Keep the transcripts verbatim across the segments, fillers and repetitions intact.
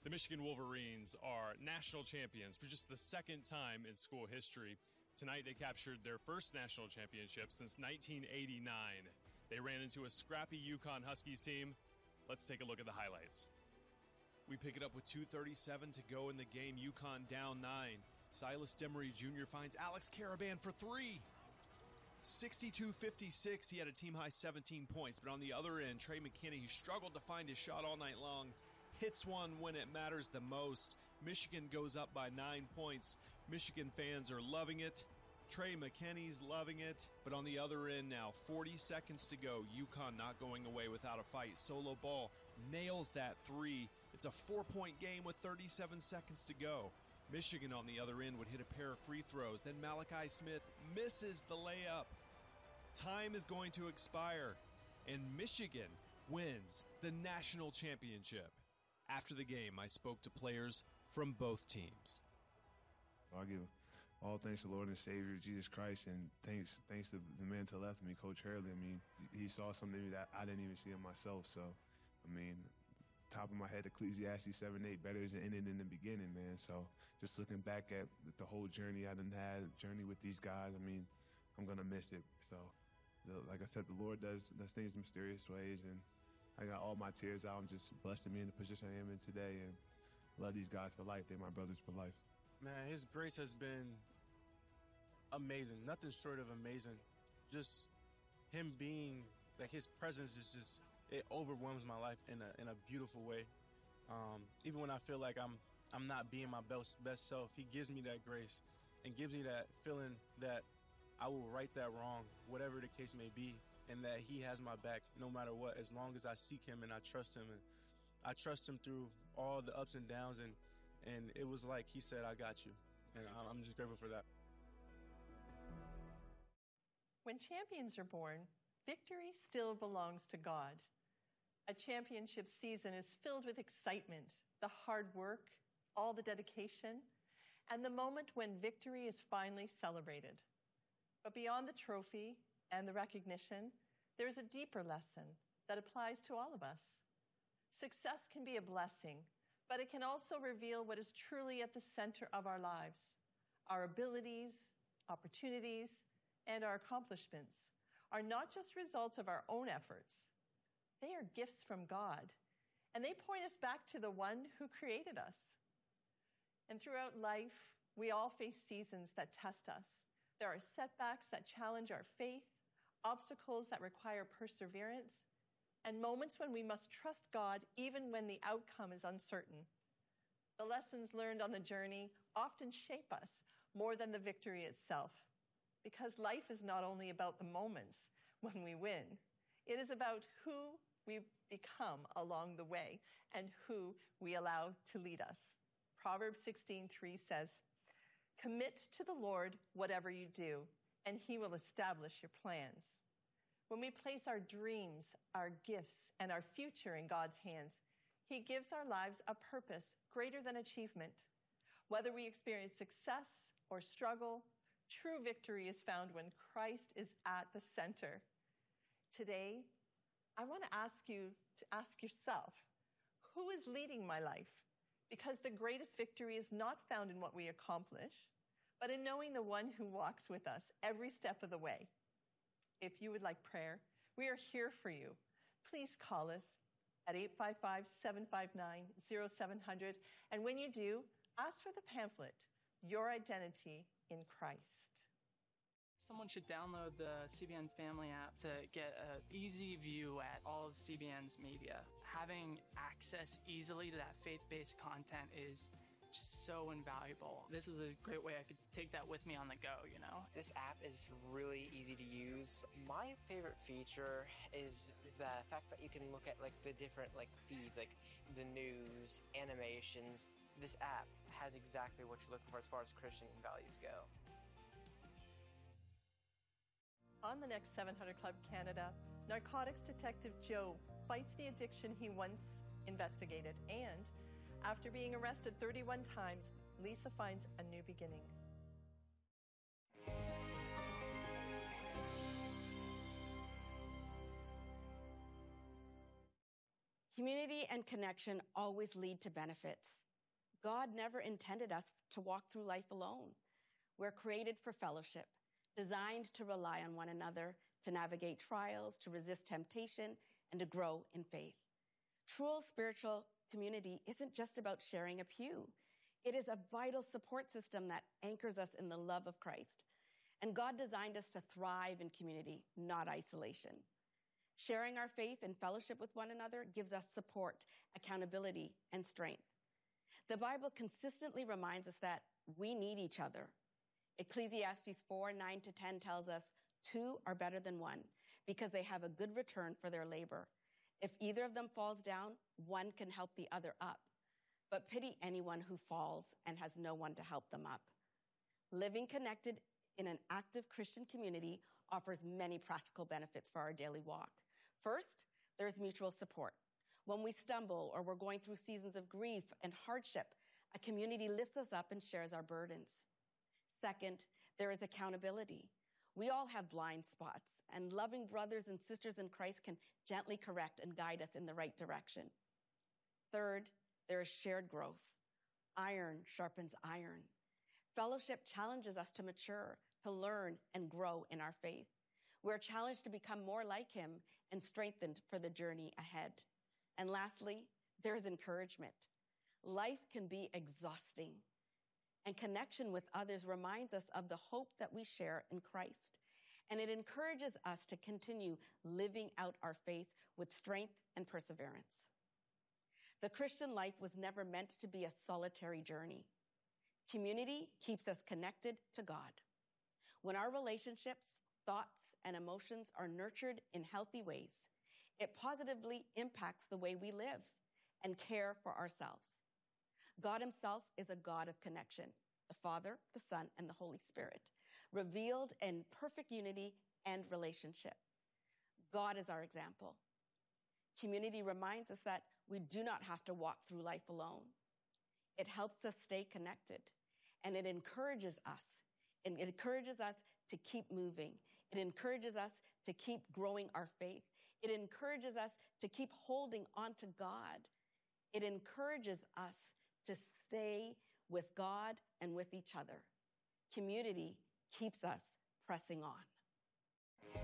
The Michigan Wolverines are national champions for just the second time in school history. Tonight they captured their first national championship since nineteen eighty-nine. They ran into a scrappy UConn Huskies team. Let's take a look at the highlights. We pick it up with two thirty-seven to go in the game. UConn down nine. Silas Demery Junior finds Alex Caravan for three. sixty-two fifty-six. He had a team-high seventeen points. But on the other end, Trey McKinney, who struggled to find his shot all night long, hits one when it matters the most. Michigan goes up by nine points. Michigan fans are loving it. Trey McKinney's loving it. But on the other end now, forty seconds to go. UConn not going away without a fight. Solo Ball nails that three. It's a four-point game with thirty-seven seconds to go. Michigan on the other end would hit a pair of free throws. Then Malachi Smith misses the layup. Time is going to expire. And Michigan wins the national championship. After the game, I spoke to players from both teams. I give all thanks to Lord and Savior Jesus Christ, and thanks thanks to the man to the left of me, Coach Hurley. I mean, he saw something in me that I didn't even see in myself. So, I mean, top of my head, Ecclesiastes seven eight, better is the ending than the beginning, man. So just looking back at the whole journey I done had, journey with these guys, I mean, I'm going to miss it. So, the, like I said, the Lord does, does things in mysterious ways, and I got all my tears out. I'm just blessed to be in the position I am in today, and love these guys for life. They're my brothers for life. Man, his grace has been amazing. Nothing short of amazing. Just him being, like, his presence is just, it overwhelms my life in a in a beautiful way. Um, even when I feel like I'm I'm not being my best best self, he gives me that grace and gives me that feeling that I will right that wrong, whatever the case may be, and that he has my back no matter what, as long as I seek him and I trust him. And I trust him through all the ups and downs, and, and it was like he said, I got you. And I'm just grateful for that. When champions are born, victory still belongs to God. A championship season is filled with excitement, the hard work, all the dedication, and the moment when victory is finally celebrated. But beyond the trophy and the recognition, there's a deeper lesson that applies to all of us. Success can be a blessing, but it can also reveal what is truly at the center of our lives. Our abilities, opportunities, and our accomplishments are not just results of our own efforts. They are gifts from God, and they point us back to the one who created us. And throughout life, we all face seasons that test us. There are setbacks that challenge our faith, obstacles that require perseverance, and moments when we must trust God even when the outcome is uncertain. The lessons learned on the journey often shape us more than the victory itself, because life is not only about the moments when we win. It is about who we become along the way and who we allow to lead us. Proverbs sixteen three says, "Commit to the Lord whatever you do, and he will establish your plans." When we place our dreams, our gifts, and our future in God's hands, he gives our lives a purpose greater than achievement. Whether we experience success or struggle, true victory is found when Christ is at the center. Today, I want to ask you to ask yourself, who is leading my life? Because the greatest victory is not found in what we accomplish, but in knowing the one who walks with us every step of the way. If you would like prayer, we are here for you. Please call us at eight five five, seven five nine, zero seven zero zero. And when you do, ask for the pamphlet, Your Identity in Christ. Someone should download the C B N Family app to get an easy view at all of C B N's media. Having access easily to that faith-based content is just so invaluable. This is a great way I could take that with me on the go, you know? This app is really easy to use. My favorite feature is the fact that you can look at like the different like feeds, like the news, animations. This app has exactly what you're looking for as far as Christian values go. On the next seven hundred Club Canada, narcotics detective Joe fights the addiction he once investigated, and after being arrested thirty-one times, Lisa finds a new beginning. Community and connection always lead to benefits. God never intended us to walk through life alone. We're created for fellowship, designed to rely on one another, to navigate trials, to resist temptation, and to grow in faith. True spiritual community isn't just about sharing a pew. It is a vital support system that anchors us in the love of Christ. And God designed us to thrive in community, not isolation. Sharing our faith and fellowship with one another gives us support, accountability, and strength. The Bible consistently reminds us that we need each other. Ecclesiastes four, nine to ten tells us, two are better than one because they have a good return for their labor. If either of them falls down, one can help the other up. But pity anyone who falls and has no one to help them up. Living connected in an active Christian community offers many practical benefits for our daily walk. First, there's mutual support. When we stumble or we're going through seasons of grief and hardship, a community lifts us up and shares our burdens. Second, there is accountability. We all have blind spots, and loving brothers and sisters in Christ can gently correct and guide us in the right direction. Third, there is shared growth. Iron sharpens iron. Fellowship challenges us to mature, to learn, and grow in our faith. We're challenged to become more like him and strengthened for the journey ahead. And lastly, there's encouragement. Life can be exhausting, and connection with others reminds us of the hope that we share in Christ. And it encourages us to continue living out our faith with strength and perseverance. The Christian life was never meant to be a solitary journey. Community keeps us connected to God. When our relationships, thoughts, and emotions are nurtured in healthy ways, it positively impacts the way we live and care for ourselves. God himself is a God of connection, the Father, the Son, and the Holy Spirit, revealed in perfect unity and relationship. God is our example. Community reminds us that we do not have to walk through life alone. It helps us stay connected, and it encourages us. And it encourages us to keep moving. It encourages us to keep growing our faith. It encourages us to keep holding on to God. It encourages us to stay with God and with each other. Community keeps us pressing on.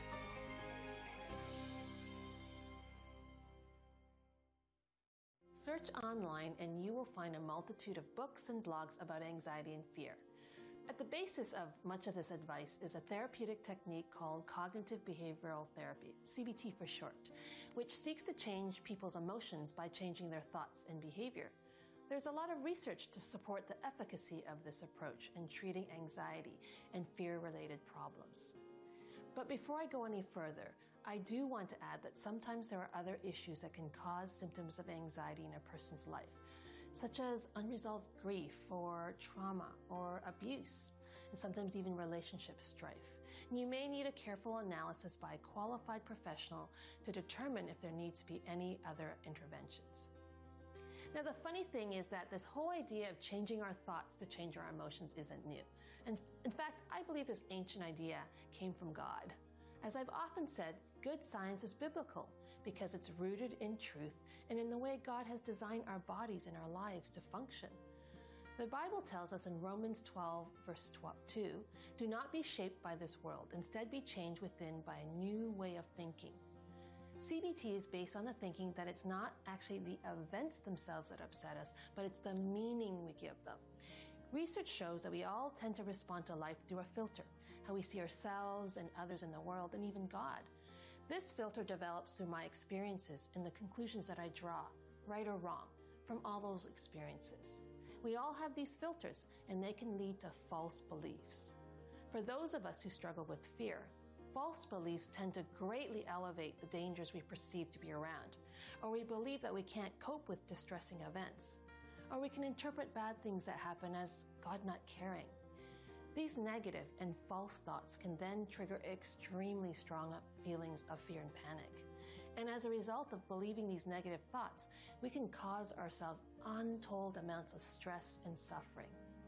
Search online and you will find a multitude of books and blogs about anxiety and fear. At the basis of much of this advice is a therapeutic technique called cognitive behavioral therapy, C B T for short, which seeks to change people's emotions by changing their thoughts and behavior. There's a lot of research to support the efficacy of this approach in treating anxiety and fear-related problems. But before I go any further, I do want to add that sometimes there are other issues that can cause symptoms of anxiety in a person's life, such as unresolved grief or trauma or abuse, and sometimes even relationship strife. And you may need a careful analysis by a qualified professional to determine if there needs to be any other interventions. Now, the funny thing is that this whole idea of changing our thoughts to change our emotions isn't new. And in fact, I believe this ancient idea came from God. As I've often said, good science is biblical because it's rooted in truth and in the way God has designed our bodies and our lives to function. The Bible tells us in Romans twelve, verse two, do not be shaped by this world. Instead, be changed within by a new way of thinking. C B T is based on the thinking that it's not actually the events themselves that upset us, but it's the meaning we give them. Research shows that we all tend to respond to life through a filter, how we see ourselves and others in the world and even God. This filter develops through my experiences and the conclusions that I draw, right or wrong, from all those experiences. We all have these filters, and they can lead to false beliefs. For those of us who struggle with fear, false beliefs tend to greatly elevate the dangers we perceive to be around, or we believe that we can't cope with distressing events, or we can interpret bad things that happen as God not caring. These negative and false thoughts can then trigger extremely strong feelings of fear and panic. And as a result of believing these negative thoughts, we can cause ourselves untold amounts of stress and suffering.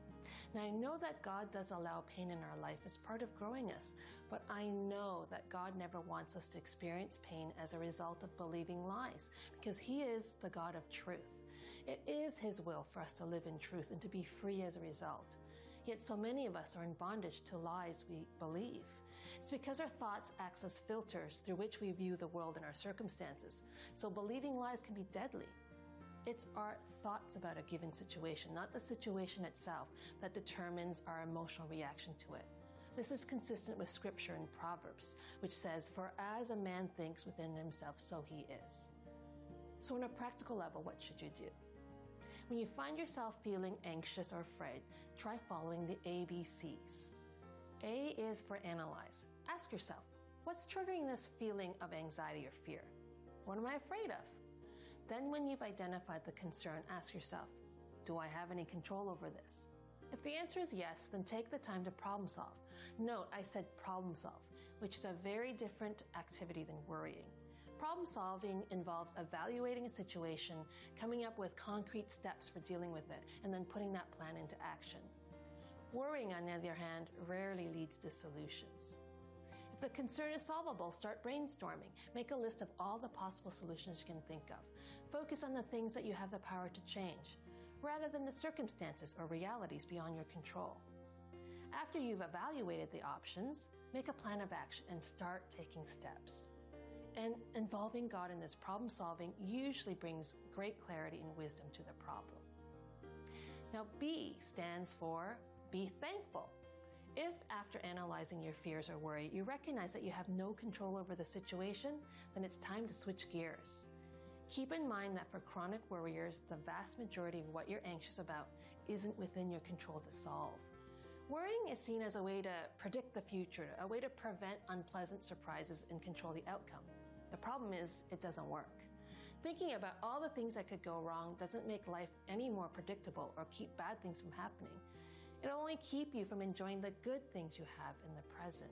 Now, I know that God does allow pain in our life as part of growing us, but I know that God never wants us to experience pain as a result of believing lies, because He is the God of truth. It is His will for us to live in truth and to be free as a result. Yet so many of us are in bondage to lies we believe. It's because our thoughts act as filters through which we view the world and our circumstances. So believing lies can be deadly. It's our thoughts about a given situation, not the situation itself, that determines our emotional reaction to it. This is consistent with Scripture in Proverbs, which says, "For as a man thinks within himself, so he is." So on a practical level, what should you do? When you find yourself feeling anxious or afraid, try following the A B Cs. A is for analyze. Ask yourself, what's triggering this feeling of anxiety or fear? What am I afraid of? Then when you've identified the concern, ask yourself, do I have any control over this? If the answer is yes, then take the time to problem solve. Note, I said problem solve, which is a very different activity than worrying. Problem solving involves evaluating a situation, coming up with concrete steps for dealing with it, and then putting that plan into action. Worrying, on the other hand, rarely leads to solutions. If the concern is solvable, start brainstorming. Make a list of all the possible solutions you can think of. Focus on the things that you have the power to change, rather than the circumstances or realities beyond your control. After you've evaluated the options, make a plan of action and start taking steps. And involving God in this problem solving usually brings great clarity and wisdom to the problem. Now, B stands for be thankful. If after analyzing your fears or worry, you recognize that you have no control over the situation, then it's time to switch gears. Keep in mind that for chronic worriers, the vast majority of what you're anxious about isn't within your control to solve. Worrying is seen as a way to predict the future, a way to prevent unpleasant surprises and control the outcome. The problem is, it doesn't work. Thinking about all the things that could go wrong doesn't make life any more predictable or keep bad things from happening. It'll only keep you from enjoying the good things you have in the present.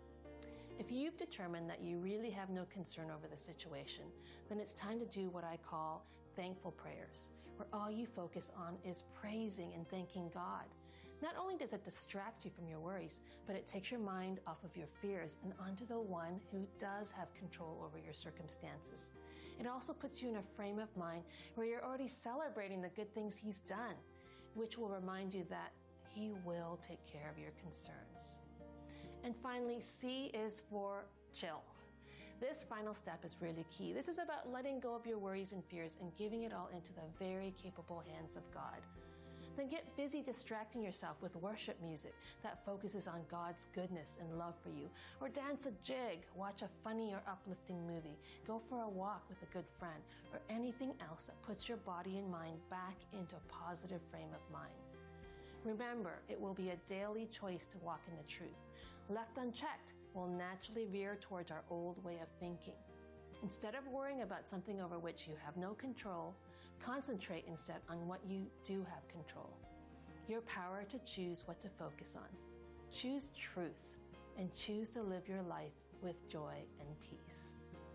If you've determined that you really have no concern over the situation, then it's time to do what I call thankful prayers, where all you focus on is praising and thanking God. Not only does it distract you from your worries, but it takes your mind off of your fears and onto the one who does have control over your circumstances. It also puts you in a frame of mind where you're already celebrating the good things He's done, which will remind you that He will take care of your concerns. And finally, C is for chill. This final step is really key. This is about letting go of your worries and fears and giving it all into the very capable hands of God. Then get busy distracting yourself with worship music that focuses on God's goodness and love for you. Or dance a jig, watch a funny or uplifting movie, go for a walk with a good friend, or anything else that puts your body and mind back into a positive frame of mind. Remember, it will be a daily choice to walk in the truth. Left unchecked, we'll naturally veer towards our old way of thinking. Instead of worrying about something over which you have no control, concentrate instead on what you do have control. Your power to choose what to focus on. Choose truth and choose to live your life with joy and peace.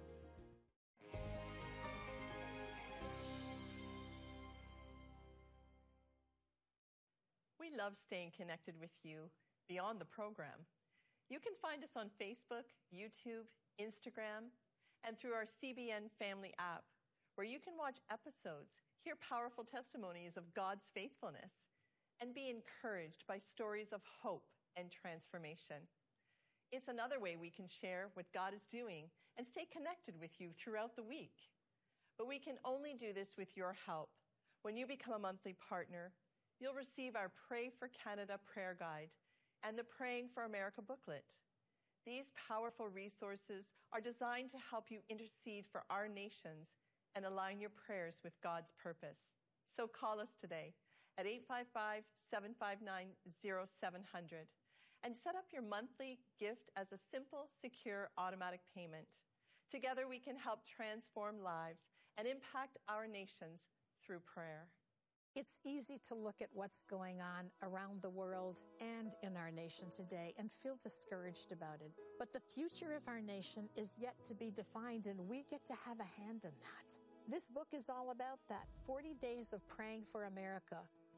We love staying connected with you beyond the program. You can find us on Facebook, YouTube, Instagram, and through our C B N Family app, where you can watch episodes, hear powerful testimonies of God's faithfulness, and be encouraged by stories of hope and transformation. It's another way we can share what God is doing and stay connected with you throughout the week. But we can only do this with your help. When you become a monthly partner, you'll receive our Pray for Canada prayer guide and the Praying for America booklet. These powerful resources are designed to help you intercede for our nations and align your prayers with God's purpose. So call us today at eight five five, seven five nine, zero seven zero zero and set up your monthly gift as a simple, secure, automatic payment. Together we can help transform lives and impact our nations through prayer. It's easy to look at what's going on around the world and in our nation today and feel discouraged about it. But the future of our nation is yet to be defined, and we get to have a hand in that. This book is all about that, forty days of Praying for America.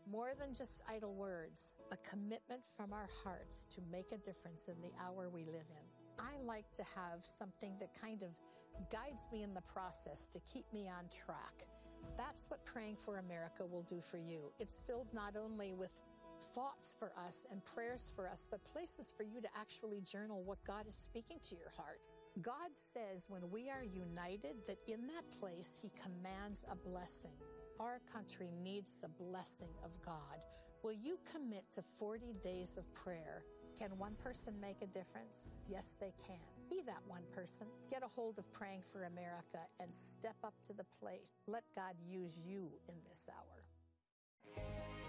More than just idle words, a commitment from our hearts to make a difference in the hour we live in. I like to have something that kind of guides me in the process to keep me on track. That's what Praying for America will do for you. It's filled not only with thoughts for us and prayers for us, but places for you to actually journal what God is speaking to your heart. God says when we are united, that in that place, He commands a blessing. Our country needs the blessing of God. Will you commit to forty days of prayer? Can one person make a difference? Yes, they can. Be that one person. Get a hold of Praying for America and step up to the plate. Let God use you in this hour.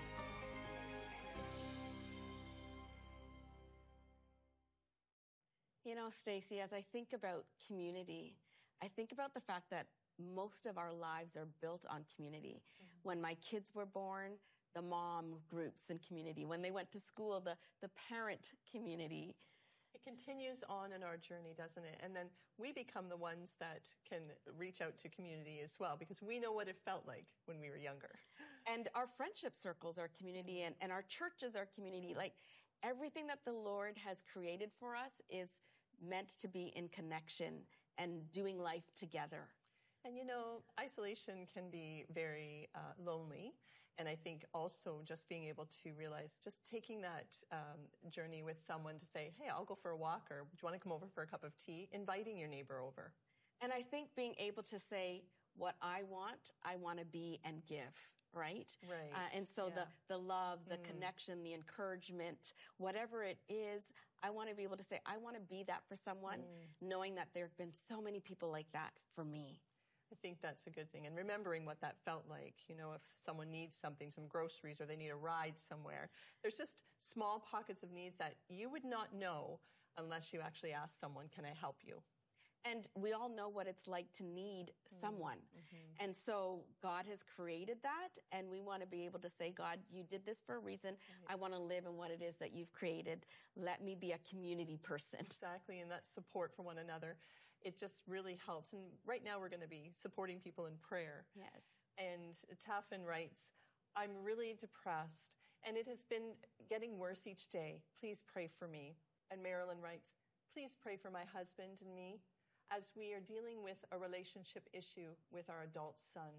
You know, Stacy, as I think about community, I think about the fact that most of our lives are built on community. Mm-hmm. When my kids were born, the mom groups and community. When they went to school, the, the parent community. It continues on in our journey, doesn't it? And then we become the ones that can reach out to community as well, because we know what it felt like when we were younger. And our friendship circles are community, and, and our churches are community. Like, everything that the Lord has created for us is meant to be in connection and doing life together. And, you know, isolation can be very uh, lonely. And I think also just being able to realize, just taking that um, journey with someone to say, hey, I'll go for a walk, or do you want to come over for a cup of tea? Inviting your neighbor over. And I think being able to say, what I want, I want to be and give, right? Right. Uh, and so yeah. the, the love, the mm. connection, the encouragement, whatever it is, I want to be able to say, I want to be that for someone, mm. knowing that there have been so many people like that for me. I think that's a good thing. And remembering what that felt like, you know, if someone needs something, some groceries, or they need a ride somewhere, there's just small pockets of needs that you would not know unless you actually ask someone, can I help you? And we all know what it's like to need someone. Mm-hmm. And so God has created that, and we want to be able to say, God, you did this for a reason. Mm-hmm. I want to live in what it is that you've created. Let me be a community person. Exactly, and that support for one another. It just really helps. And right now we're going to be supporting people in prayer. Yes. And Taffin writes, I'm really depressed, and it has been getting worse each day. Please pray for me. And Marilyn writes, please pray for my husband and me as we are dealing with a relationship issue with our adult son.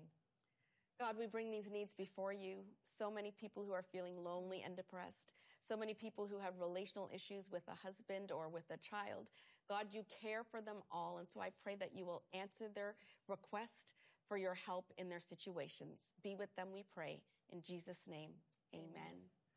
God, we bring these needs before you. So many people who are feeling lonely and depressed. So many people who have relational issues with a husband or with a child. God, you care for them all. And so I pray that you will answer their request for your help in their situations. Be with them, we pray. In Jesus' name, amen.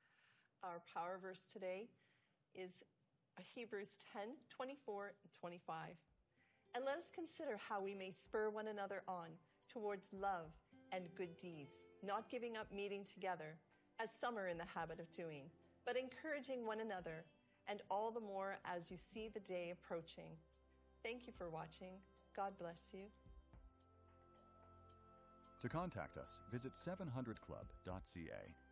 Our power verse today is Hebrews ten, twenty-four and twenty-five. And let us consider how we may spur one another on towards love and good deeds, not giving up meeting together, as some are in the habit of doing, but encouraging one another, and all the more as you see the day approaching. Thank you for watching. God bless you. To contact us, visit seven hundred club dot c a.